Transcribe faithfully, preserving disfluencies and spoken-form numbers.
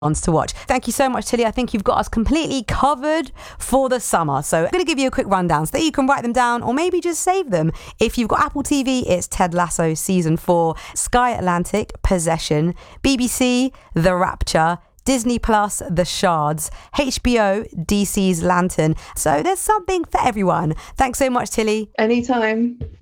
ones to watch. Thank you so much, Tilly. I think you've got us completely covered for the summer. So I'm going to give you a quick rundown so that you can write them down or maybe just save them. If you've got Apple T V, it's Ted Lasso Season four, Sky Atlantic, Possession, B B C, The Rapture, Disney Plus, The Shards, H B O, D C's Lantern. So there's something for everyone. Thanks so much, Tilly. Anytime.